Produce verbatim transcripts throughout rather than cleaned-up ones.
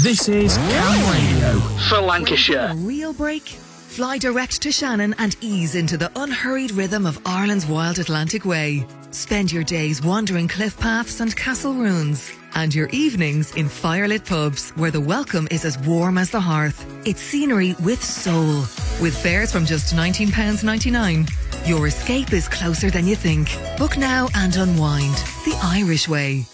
This is Cam Radio for Lancashire. A real break? Fly direct to Shannon and ease into the unhurried rhythm of Ireland's wild Atlantic way. Spend your days wandering cliff paths and castle ruins, and your evenings in firelit pubs where the welcome is as warm as the hearth. It's scenery with soul. With fares from just nineteen pounds ninety-nine, your escape is closer than you think. Book now and unwind the Irish way.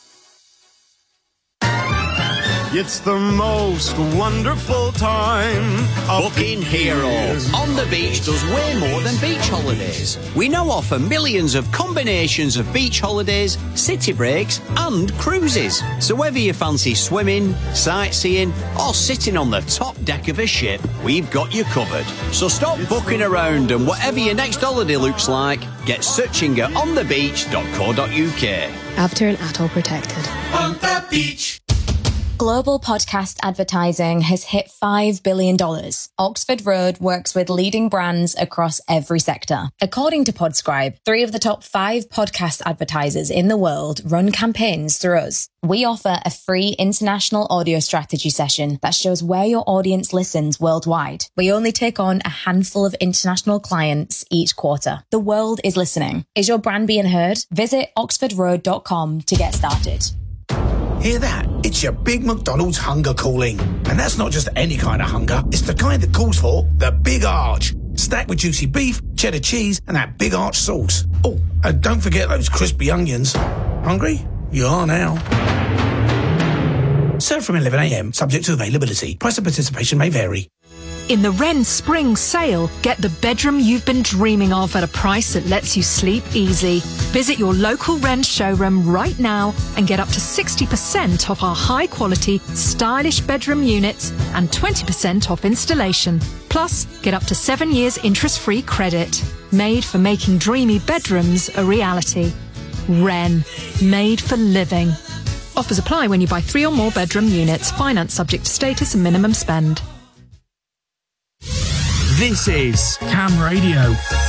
It's the most wonderful time. Booking Hero on the beach does way more than beach holidays. We now offer millions of combinations of beach holidays, city breaks and cruises. So whether you fancy swimming, sightseeing or sitting on the top deck of a ship, we've got you covered. So stop booking around, and whatever your next holiday looks like, get searching at on the beach dot co dot uk. After and atoll protected. On the beach. Global podcast advertising has hit five billion dollars. Oxford Road works with leading brands across every sector. According to Podscribe, three of the top five podcast advertisers in the world run campaigns through us. We offer a free international audio strategy session that shows where your audience listens worldwide. We only take on a handful of international clients each quarter. The world is listening. Is your brand being heard? Visit oxford road dot com to get started. Hear that? It's your big McDonald's hunger calling. And that's not just any kind of hunger. It's the kind that calls for the Big Arch. Stacked with juicy beef, cheddar cheese, and that Big Arch sauce. Oh, and don't forget those crispy onions. Hungry? You are now. Served from eleven a.m, subject to availability. Price of participation may vary. In the Wren Spring Sale, get the bedroom you've been dreaming of at a price that lets you sleep easy. Visit your local Wren showroom right now and get up to sixty percent off our high-quality, stylish bedroom units and twenty percent off installation. Plus, get up to seven years interest-free credit. Made for making dreamy bedrooms a reality. Wren. Made for living. Offers apply when you buy three or more bedroom units. Finance subject to status and minimum spend. This is Cam Radio.